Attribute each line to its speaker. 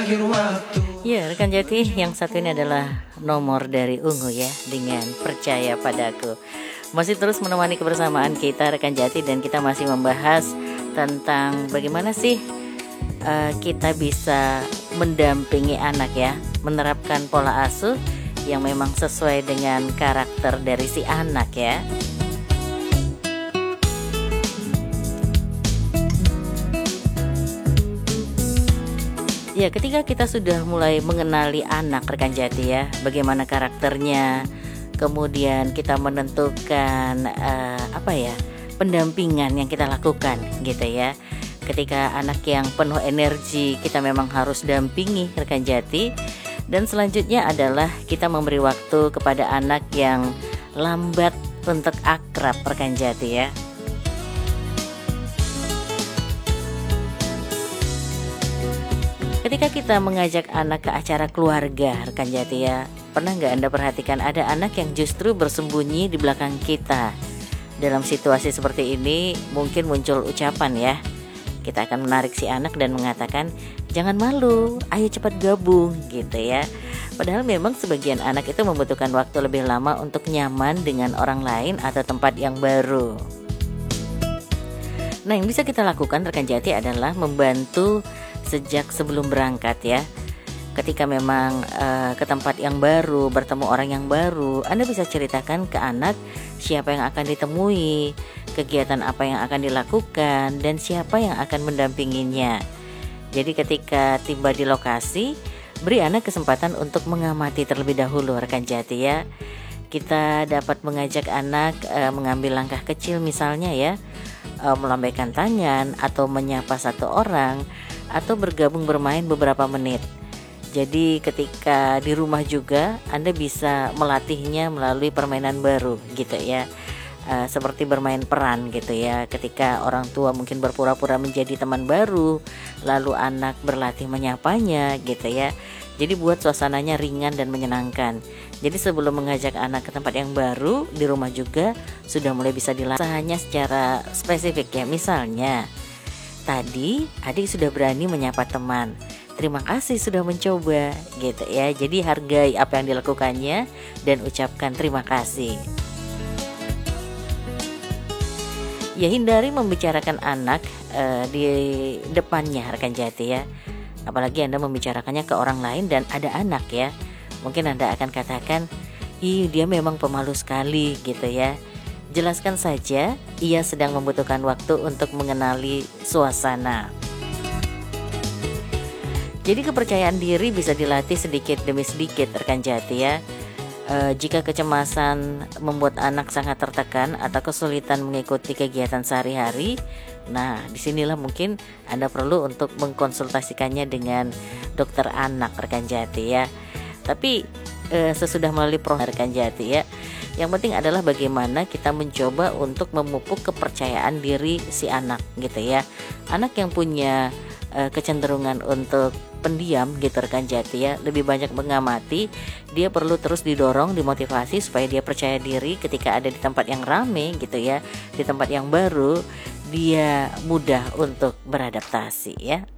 Speaker 1: akhir waktu.
Speaker 2: Ya, rekan Jati, yang satu ini adalah nomor dari Ungu ya, dengan Percaya Padaku. Masih terus menemani kebersamaan kita rekan Jati, dan kita masih membahas tentang bagaimana sih kita bisa mendampingi anak ya, menerapkan pola asuh yang memang sesuai dengan karakter dari si anak ya. Ya, ketika kita sudah mulai mengenali anak rekan Jati ya, bagaimana karakternya, kemudian kita menentukan pendampingan yang kita lakukan gitu ya. Ketika anak yang penuh energi, kita memang harus dampingi rekan Jati. Dan selanjutnya adalah kita memberi waktu kepada anak yang lambat untuk akrab rekan Jati ya. Ketika kita mengajak anak ke acara keluarga rekan Jati ya, pernah nggak Anda perhatikan ada anak yang justru bersembunyi di belakang kita? Dalam situasi seperti ini mungkin muncul ucapan ya, kita akan menarik si anak dan mengatakan, jangan malu, ayo cepat gabung gitu ya. Padahal memang sebagian anak itu membutuhkan waktu lebih lama untuk nyaman dengan orang lain atau tempat yang baru. Nah, yang bisa kita lakukan rekan Jati adalah membantu sejak sebelum berangkat ya. Ketika memang ke tempat yang baru, bertemu orang yang baru, Anda bisa ceritakan ke anak siapa yang akan ditemui, kegiatan apa yang akan dilakukan, dan siapa yang akan mendampinginya. Jadi ketika tiba di lokasi, beri anak kesempatan untuk mengamati terlebih dahulu rekan Jati ya. Kita dapat mengajak anak mengambil langkah kecil misalnya ya, melambaikan tangan atau menyapa satu orang, atau bergabung bermain beberapa menit. Jadi ketika di rumah juga Anda bisa melatihnya melalui permainan baru gitu ya, seperti bermain peran gitu ya. Ketika orang tua mungkin berpura-pura menjadi teman baru, lalu anak berlatih menyapanya gitu ya. Jadi buat suasananya ringan dan menyenangkan. Jadi sebelum mengajak anak ke tempat yang baru, di rumah juga sudah mulai bisa dilatih hanya secara spesifik ya. Misalnya tadi adik sudah berani menyapa teman, terima kasih sudah mencoba gitu ya. Jadi hargai apa yang dilakukannya dan ucapkan terima kasih. Ya, hindari membicarakan anak di depannya rekan Jati ya. Apalagi Anda membicarakannya ke orang lain dan ada anak ya. Mungkin Anda akan katakan, ih dia memang pemalu sekali gitu ya. Jelaskan saja ia sedang membutuhkan waktu untuk mengenali suasana. Jadi kepercayaan diri bisa dilatih sedikit demi sedikit rekan Jati ya. Jika kecemasan membuat anak sangat tertekan atau kesulitan mengikuti kegiatan sehari-hari, nah disinilah mungkin Anda perlu untuk mengkonsultasikannya dengan dokter anak rekan Jati ya. Tapi sesudah melalui proses rekan Jati ya, yang penting adalah bagaimana kita mencoba untuk memupuk kepercayaan diri si anak gitu ya. Anak yang punya kecenderungan untuk pendiam gitu rekan Jati ya, lebih banyak mengamati, dia perlu terus didorong, dimotivasi supaya dia percaya diri ketika ada di tempat yang rame gitu ya, di tempat yang baru, dia mudah untuk beradaptasi ya.